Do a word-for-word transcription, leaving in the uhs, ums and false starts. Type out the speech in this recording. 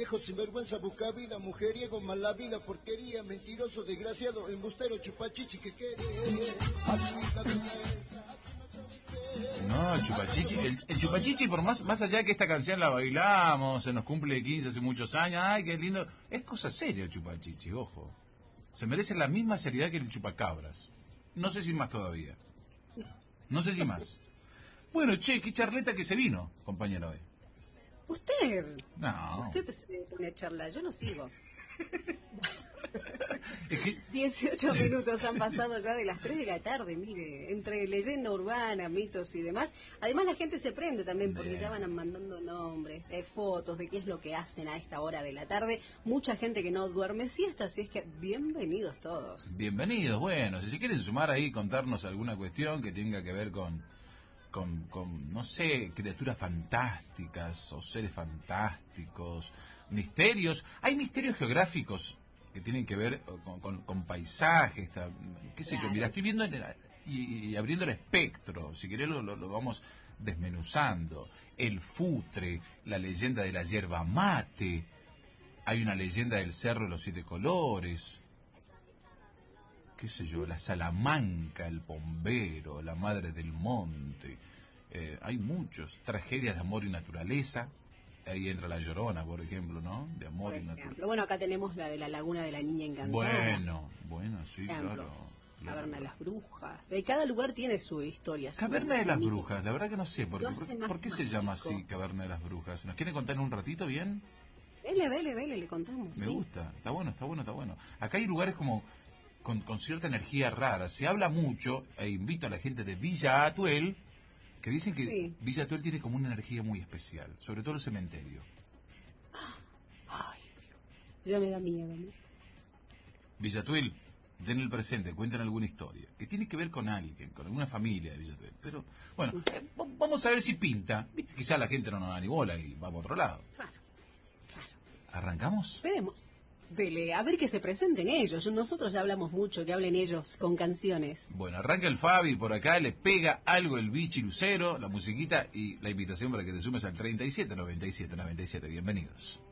viejo sinvergüenza, busca vida, mujeriego, mala vida, porquería, mentiroso, desgraciado, embustero, chupachichi, que quiere. No, el chupachichi, el, el chupachichi, por más, más allá que esta canción la bailamos, se nos cumple de quince hace muchos años, ay, qué lindo, es cosa seria el chupachichi, ojo. Se merece la misma seriedad que el chupacabras. No sé si más todavía. No sé si más. Bueno, che, qué charleta que se vino, compañero hoy. Usted. No. Usted se pone a charlar, yo no sigo. Es que... dieciocho minutos han pasado ya de las tres de la tarde, mire, entre leyenda urbana, mitos y demás. Además la gente se prende también porque Bien. ya van mandando nombres, eh, fotos de qué es lo que hacen a esta hora de la tarde. Mucha gente que no duerme siesta, así es que bienvenidos todos. Bienvenidos, bueno, si se quieren sumar ahí, contarnos alguna cuestión que tenga que ver con... Con, con, no sé, criaturas fantásticas o seres fantásticos, misterios. Hay misterios geográficos que tienen que ver con, con, con paisajes, está, qué sé claro. yo. Mira, estoy viendo en el, y, y abriendo el espectro, si querés lo, lo, lo vamos desmenuzando. El futre, la leyenda de la yerba mate, hay una leyenda del cerro de los siete colores, qué sé yo, la Salamanca, el bombero, la madre del monte, eh, hay muchos, tragedias de amor y naturaleza, ahí entra la Llorona, por ejemplo, ¿no? De amor y naturaleza. Bueno, acá tenemos la de la laguna de la niña encantada. Bueno, bueno, sí, ejemplo, claro. Caverna claro. de las brujas, eh, cada lugar tiene su historia. Caverna de las brujas, la verdad que no sé, por, no por, sé ¿por qué se llama así Caverna de las brujas? ¿Nos quieren contar en un ratito bien? Dele, dele, dele, le contamos. Me sí. gusta, está bueno, está bueno, está bueno. Acá hay lugares como... Con, con cierta energía rara. Se habla mucho, e invito a la gente de Villa Atuel, que dicen que sí. Villa Atuel tiene como una energía muy especial, sobre todo el cementerio. Ay, ya me da miedo. ¿no? Villa Atuel, den el presente, cuenten alguna historia, que tiene que ver con alguien, con alguna familia de Villa Atuel. Pero, bueno, eh, vamos a ver si pinta. ¿Viste? Quizá la gente no nos da ni bola y va para otro lado. Claro, claro. ¿Arrancamos? Veremos. Dele, a ver que se presenten ellos. Nosotros ya hablamos mucho, que hablen ellos con canciones. Bueno, arranca el Fabi por acá, le pega algo el Bichi Lucero, la musiquita y la invitación para que te sumes al treinta y siete noventa y siete noventa y siete. Bienvenidos.